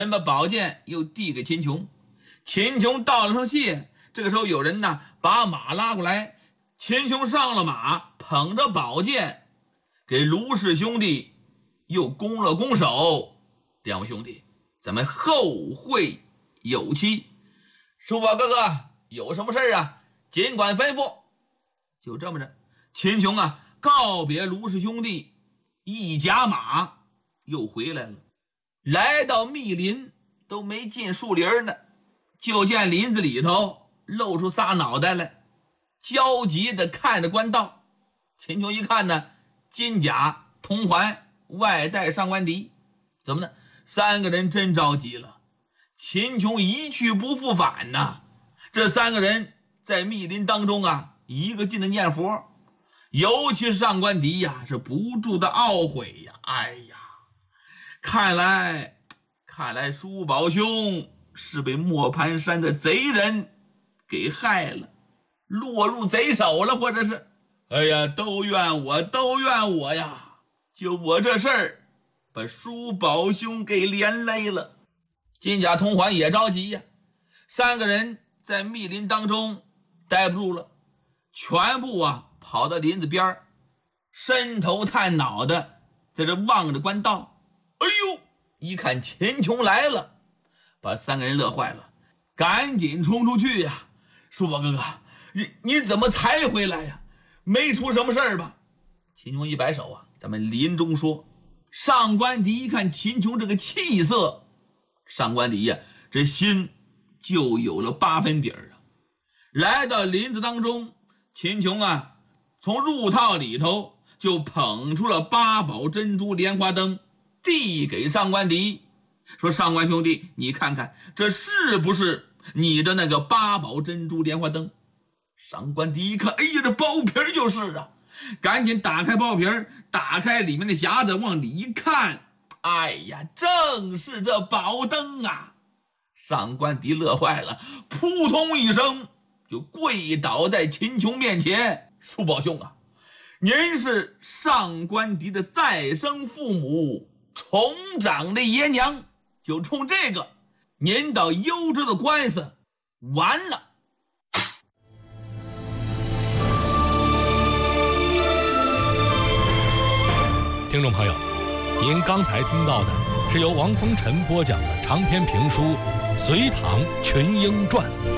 把宝剑又递给秦琼，秦琼道了声谢。这个时候有人呢把马拉过来，秦琼上了马，捧着宝剑给卢氏兄弟又拱了拱手。两位兄弟，咱们后会有期。叔宝哥哥，有什么事啊？尽管吩咐。就这么着，秦琼啊告别卢氏兄弟，一甲马又回来了。来到密林，都没进树林呢，就见林子里头露出仨脑袋来，焦急地看着官道。秦琼一看呢，金甲铜环，外带上官笛，怎么呢？三个人真着急了。秦琼一去不复返呐。这三个人在密林当中啊，一个劲的念佛，尤其是上官笛呀，是不住的懊悔呀。哎呀，看来叔宝兄是被磨盘山的贼人给害了，落入贼手了，或者是，哎呀，都怨我呀！就我这事儿，把叔宝兄给连累了。金甲铜环也着急呀，三个人在密林当中待不住了，全部啊跑到林子边，伸头探脑的在这望着官道。哎呦，一看秦琼来了，把三个人乐坏了，赶紧冲出去呀！叔宝哥哥，你怎么才回来呀？没出什么事儿吧？秦琼一摆手啊，咱们林中说。上官迪一看秦琼这个气色，上官迪呀，这心就有了8分底儿啊。来到林子当中，秦琼啊，从入套里头就捧出了8宝珍珠莲花灯，递给上官迪，说：“上官兄弟，你看看这是不是你的那个8宝珍珠莲花灯？”上官迪一看，哎呀，这包皮就是啊，赶紧打开包皮，打开里面的匣子，往里一看，哎呀，正是这宝灯啊！上官迪乐坏了，扑通一声就跪倒在秦琼面前：“叔宝兄啊，您是上官迪的再生父母，重长的爷娘，就冲这个，您到幽州的官司完了。” 听众朋友，您刚才听到的是由王风尘播讲的长篇评书《隋唐群英传》。